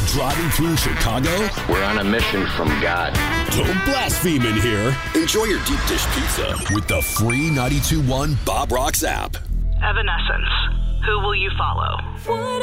Driving through Chicago? We're on a mission from God. Don't blaspheme in here. Enjoy your deep dish pizza with the free 92.1 Bob Rocks app. Evanescence. Who will you follow?